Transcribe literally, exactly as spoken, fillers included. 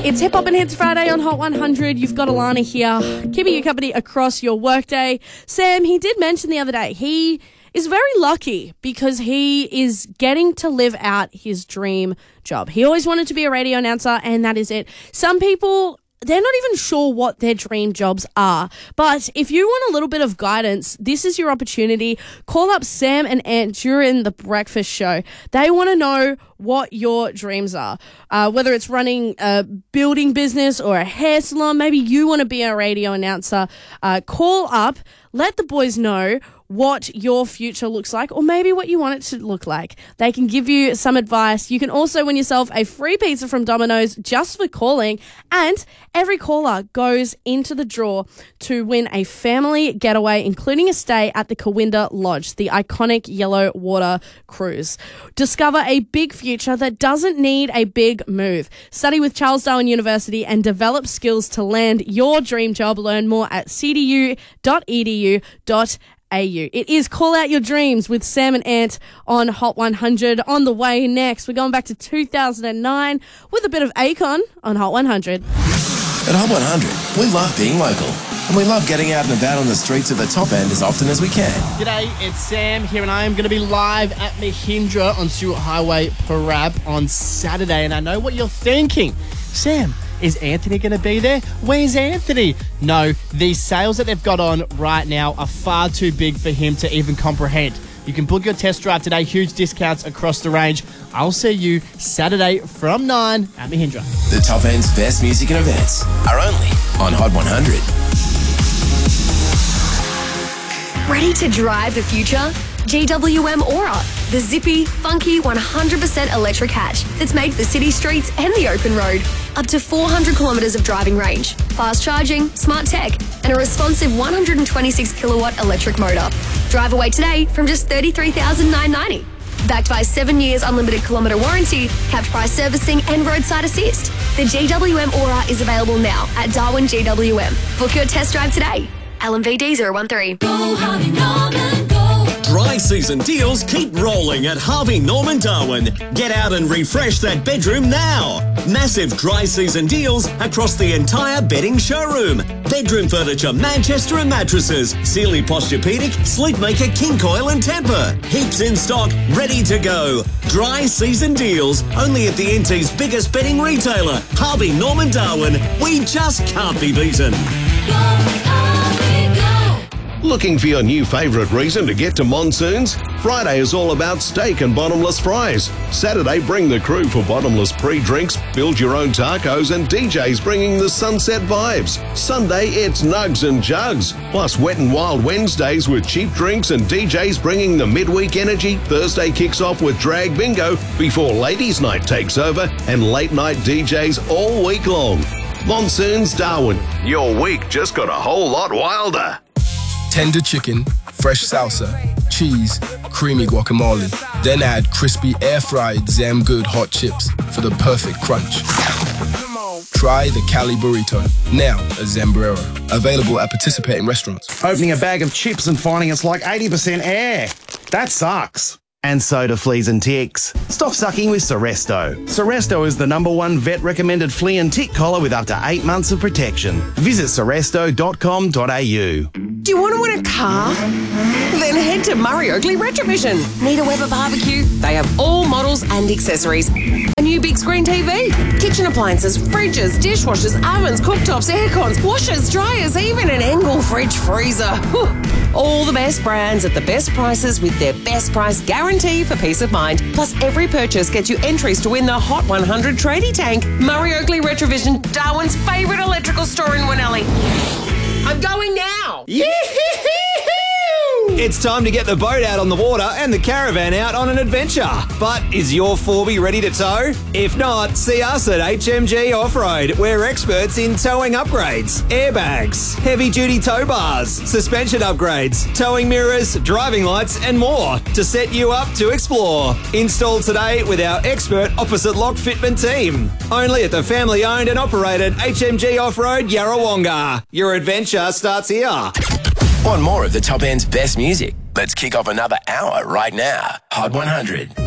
It's Hip Hop and Hits Friday on Hot one hundred. You've got Alana here, keeping you company across your workday. Sam, he did mention the other day he is very lucky because he is getting to live out his dream job. He always wanted to be a radio announcer, and that is it. Some people, they're not even sure what their dream jobs are. But if you want a little bit of guidance, this is your opportunity. Call up Sam and Ant during the breakfast show. They want to know what your dreams are. Uh, whether it's running a building business or a hair salon, maybe you want to be a radio announcer. Uh, call up, let the boys know what your future looks like, or maybe what you want it to look like. They can give you some advice. You can also win yourself a free pizza from Domino's just for calling, and every caller goes into the draw to win a family getaway, including a stay at the Kawinda Lodge, the iconic yellow water cruise. Discover a big future that doesn't need a big move. Study with Charles Darwin University and develop skills to land your dream job. Learn more at c d u dot e d u dot a u. It is Call Out Your Dreams with Sam and Ant on Hot one hundred. On the way next, we're going back to two thousand nine with a bit of Akon on Hot one hundred. At Hot one hundred, we love being local, and we love getting out and about on the streets of the top end as often as we can. G'day, it's Sam here, and I am going to be live at Mahindra on Stuart Highway, Parab on Saturday. And I know what you're thinking. Sam, is Anthony going to be there? Where's Anthony? No, these sales that they've got on right now are far too big for him to even comprehend. You can book your test drive today. Huge discounts across the range. I'll see you Saturday from nine at Mahindra. The top end's best music and events are only on Hot one hundred. Ready to drive the future? G W M Aura, the zippy, funky, one hundred percent electric hatch that's made for city streets and the open road. Up to four hundred kilometres of driving range, fast charging, smart tech, and a responsive one hundred twenty-six kilowatt electric motor. Drive away today from just thirty-three thousand nine hundred ninety dollars. Backed by seven years unlimited kilometre warranty, capped price servicing and roadside assist. The G W M Aura is available now at Darwin G W M. Book your test drive today. L M V D zero one three. Go Harvey Norman, go. Dry season deals keep rolling at Harvey Norman Darwin. Get out and refresh that bedroom now. Massive dry season deals across the entire bedding showroom. Bedroom furniture, Manchester and mattresses, Sealy Posturepedic, Sleepmaker, King Coil and Tempur. Heaps in stock, ready to go. Dry season deals only at the N T's biggest bedding retailer, Harvey Norman Darwin. We just can't be beaten. Looking for your new favourite reason to get to Monsoons? Friday is all about steak and bottomless fries. Saturday, bring the crew for bottomless pre-drinks, build your own tacos, and D Js bringing the sunset vibes. Sunday, it's nugs and jugs. Plus Wet and Wild Wednesdays with cheap drinks and D Js bringing the midweek energy. Thursday kicks off with drag bingo before Ladies' Night takes over, and late night D Js all week long. Monsoons Darwin. Your week just got a whole lot wilder. Tender chicken, fresh salsa, cheese, creamy guacamole. Then add crispy air-fried Zam Good hot chips for the perfect crunch. Try the Cali Burrito, now at Zambrero. Available at participating restaurants. Opening a bag of chips and finding it's like eighty percent air. That sucks. And so do fleas and ticks. Stop sucking with Seresto. Seresto is the number one vet-recommended flea and tick collar with up to eight months of protection. Visit seresto dot com dot a u. Do you want to win a car? Then head to Murray Oakley Retrovision. Need a Weber barbecue? They have all models and accessories. A new big screen T V, kitchen appliances, fridges, dishwashers, ovens, cooktops, aircons, washers, dryers, even an Engel fridge freezer. Whew. All the best brands at the best prices with their best price guarantee for peace of mind. Plus, every purchase gets you entries to win the Hot one hundred tradie tank. Murray Oakley Retrovision, Darwin's favourite electrical store in Winnelly. I'm going now. Yeah! It's time to get the boat out on the water and the caravan out on an adventure. But is your four B ready to tow? If not, see us at H M G Off-Road. We're experts in towing upgrades, airbags, heavy-duty tow bars, suspension upgrades, towing mirrors, driving lights and more to set you up to explore. Install today with our expert opposite lock fitment team. Only at the family-owned and operated H M G Off-Road Yarrawonga. Your adventure starts here. Want more of the top end's best music? Let's kick off another hour right now. Hot one hundred.